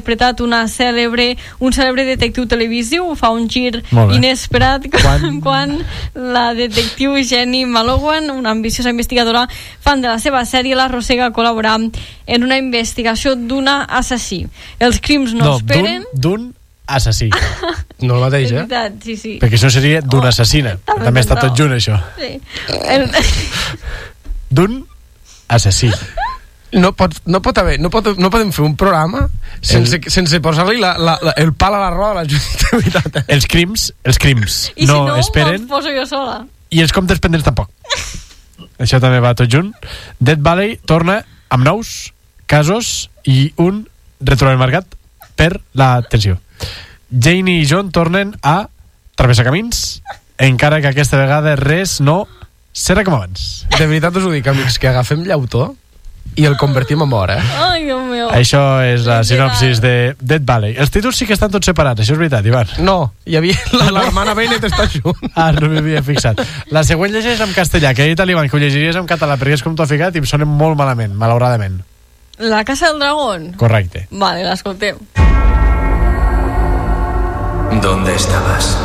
interpretat un cèlebre detectiu televisiu. Fa un gir inesperat quan la detectiu Jenny Malowan, una ambiciosa investigadora fan de la seva sèrie, l'arrossega a col·laborar en una investigació d'una assassí. Els crims no esperen... d'un assassí. No el mateix, veritat, sí. Perquè això seria d'una assassina. També està tot junt, això. Sí. D'un assassí. No podem fer un programa sense posar-li el pal a la roda a la Judit, de veritat. Els crims I no si no, esperen. els poso jo sola. I els comptes pendents tampoc. Això també va tot junt. Death Valley torna amb nous casos i un retroemmarcat per la tensió. Jane i John tornen a travessar camins, encara que aquesta vegada res no serà com abans. De veritat us ho dic, amics, que agafem llautó i el convertim en or, Ai, Déu meu. Això és la sinopsis de Death Valley. Els títols sí que estan tots separats, això és veritat, Ivan. No, hi havia l'hermana Bennett està junt. No m'hi havia fixat. La següent llegeix en castellà, que he dit a l'Ivan que ho llegiries en català perquè és com t'ho ha ficat i em sona molt malament, malauradament. La casa del dragón. Correcte. Vale, l'escoltem. ¿Dónde estabas?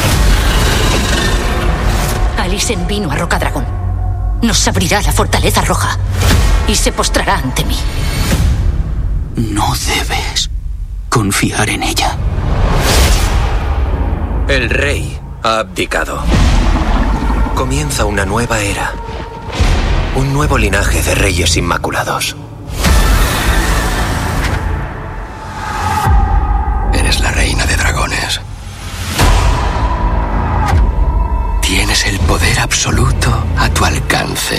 Alicent vino a Rocadragón. Nos abrirá la fortaleza roja y se postrará ante mí. No debes confiar en ella. El rey ha abdicado. Comienza una nueva era. Un nuevo linaje de reyes inmaculados. Eres la reina de dragones. Tienes el poder absoluto a tu alcance.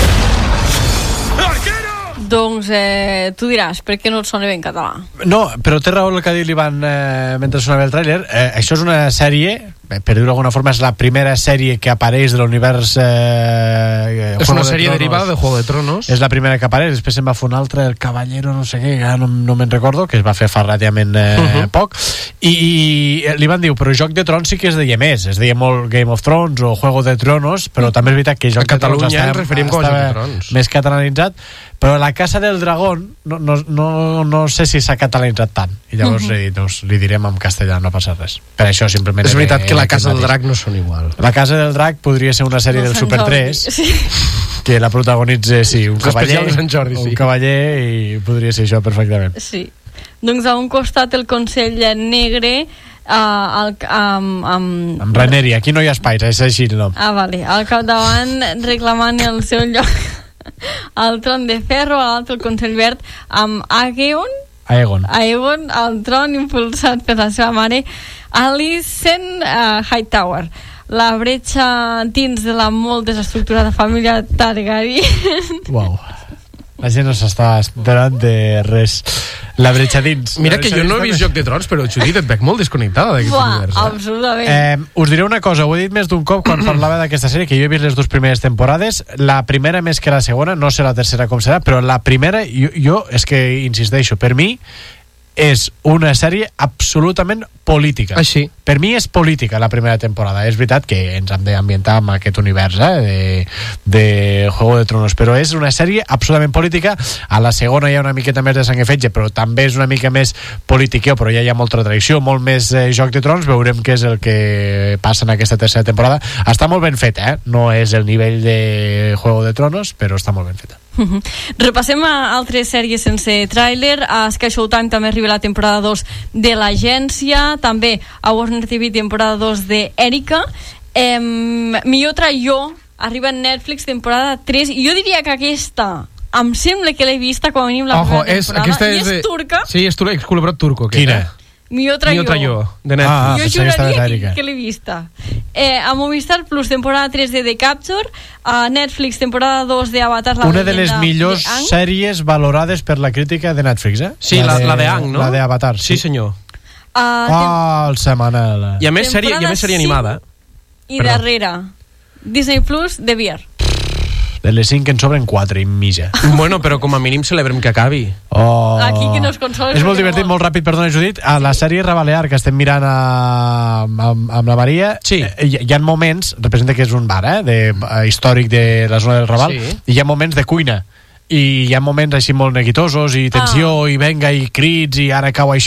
Doncs tu diràs, per què no et sona bé en català? No, però té raó el que ha dit l'Ivan mentre sonava el tràiler. Això és una sèrie, per dir-ho d'alguna forma, és la primera sèrie que apareix de l'univers és una sèrie derivada de Juego de Tronos. És la primera que apareix, després se'n va fer una altra, El Caballero no sé què, no me'n recordo, que es va fer fa relativament poc, i l'Ivan diu, però Joc de Trons sí que es deia més, es deia molt Game of Thrones o Juego de Tronos, però també és veritat que Joc de Trons estava més catalanitzat, però La Casa del Dragón no sé si s'ha catalanitzat tant, i llavors li direm en castellà, no passa res. Per això simplement... És veritat que La Casa del Drac no són igual. La Casa del Drac podria ser una sèrie del Super 3 que la protagonitza, un cavaller, de Sant Jordi, un cavaller, i podria ser això perfectament. Sí. Doncs a un costat el Consell Negre amb Rhaenyra, aquí no hi ha espais, és així el nom. Vale, al capdavant reclamant el seu lloc al tron de ferro, a l'altre el Consell Verd amb Aegon al tron, impulsat per la seva mare Alicent Hightower. La bretxa dins de la molt desestructurada família Targaryen. Uau, la gent no s'està enterant de res. La bretxa dins. Mira que jo no he vist Joc de Trons, però Judit, et veig molt desconnectada d'aquest univers. Absolutament. Us diré una cosa, ho he dit més d'un cop quan parlava d'aquesta sèrie, que jo he vist les dues primeres temporades, la primera més que la segona, no sé la tercera com serà, però la primera, jo és que insisteixo, per mi és una sèrie absolutament política. Així. Per mi és política la primera temporada. És veritat que ens hem d'ambientar amb aquest univers de Juego de Tronos, però és una sèrie absolutament política. A la segona hi ha una miqueta més de sang i fetge, però també és una mica més politiqueo, però ja hi ha molta tradició, molt més Joc de Trons. Veurem què és el que passa en aquesta tercera temporada. Està molt ben feta, no és el nivell de Juego de Tronos, però està molt ben feta. Repassem a altres sèries sense tràiler. A Sky Showtime també arriba la temporada 2 de l'Agència, també a Warner TV temporada 2 de Erika. Millor jo arriba a Netflix temporada 3, i jo diria que aquesta em sembla que l'he vista com a mínim la primera temporada, i és turca. Sí, és col·laborat turco. Quina? Millor jo de Netflix. Jo juraria que l'he vista. A Movistar Plus temporada 3 de The Capture, a Netflix temporada 2 de Avatar, una de les millors sèries valorades per la crítica de Netflix, Sí, la de Ang, no? La de Avatar, sí senyor. El setmanal. I a més sèrie animada. I darrere Disney Plus de Beer. De les 5 en sobren 4 i mitja. Bueno, però com a mínim celebrem que acabi. Aquí que no es consola. És molt divertit, molt ràpid, perdona Judit. A la sèrie Rebalear, que estem mirant amb la Maria, hi ha moments, representa que és un bar històric de la zona del Raval, i hi ha moments de cuina, i hi ha moments així molt neguitosos i tensió i venga i crits i ara cau això